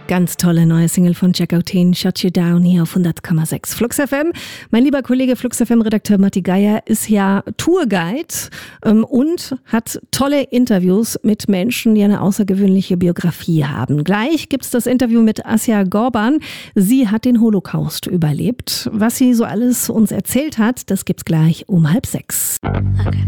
Ganz tolle neue Single von Jack-O-Teen, Shut You Down, hier auf 100,6 Flux FM. Mein lieber Kollege Flux FM-Redakteur Matti Geier ist ja Tourguide und hat tolle Interviews mit Menschen, die eine außergewöhnliche Biografie haben. Gleich gibt's das Interview mit Asja Gorban. Sie hat den Holocaust überlebt. Was sie so alles uns erzählt hat, das gibt's gleich um 5:30. Okay.